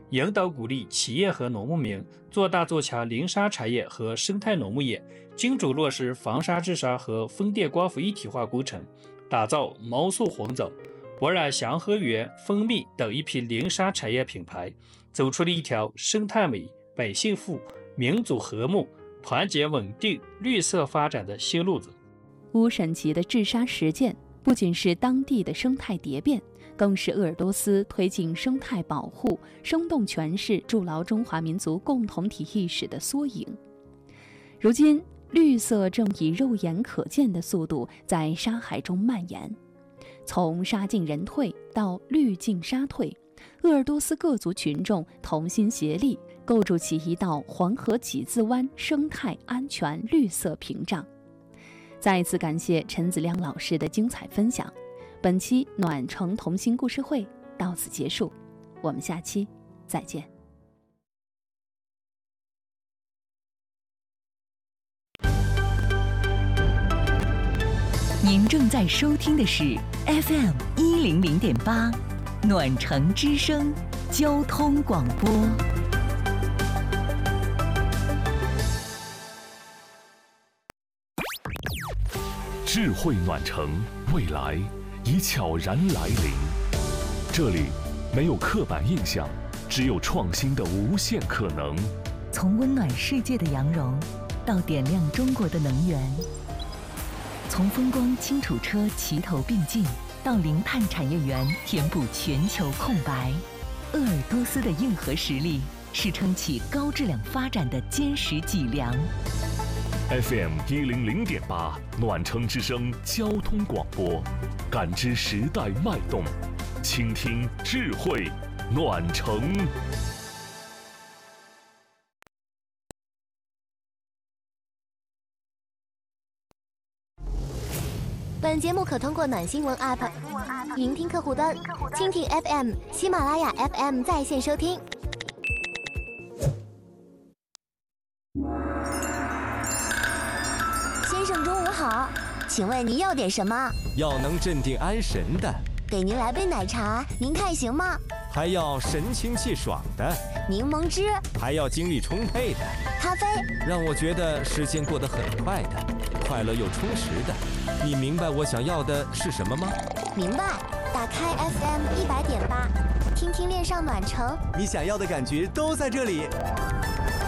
引导鼓励企业和农民做大做强林沙产业和生态农牧业，精准落实防沙治沙和风电光伏一体化工程，打造毛素红枣、博染祥和园、蜂蜜等一批林沙产业品牌，走出了一条生态美、百姓富、民族和睦、团结稳定、绿色发展的新路子。 乌审级的治沙实践不仅是当地的生态蝶变，更是鄂尔多斯推进生态保护、生动诠释筑牢中华民族共同体意识的缩影。如今，绿色正以肉眼可见的速度在沙海中蔓延，从沙进人退到绿进沙退，鄂尔多斯各族群众同心协力，构筑起一道黄河几字湾生态安全绿色屏障。再一次感谢陈子亮老师的精彩分享。本期暖城同心故事会到此结束，我们下期再见。 您正在收听的是 FM 100.8暖城之声交通广播。 智慧暖城，未来已悄然来临。这里没有刻板印象，只有创新的无限可能。 从温暖世界的羊绒，到点亮中国的能源；从风光轻楚车齐头并进，到零碳产业园填补全球空白。鄂尔多斯的硬核实力是撑起高质量发展的坚实脊梁。 FM 100.8暖城之声交通广播，感知时代脉动，倾听智慧暖城。 本节目可通过暖新闻 App、云听客户端、蜻蜓 FM、喜马拉雅 FM 在线收听。先生中午好，请问您要点什么？ 要能镇定安神的。 给您来杯奶茶，您看行吗？ 还要神清气爽的。 柠檬汁。 还要精力充沛的。 咖啡。让我觉得时间过得很快的，快乐又充实的。你明白我想要的是什么吗？ 明白。打开 FM 100.8，听听恋上暖城， 你想要的感觉都在这里。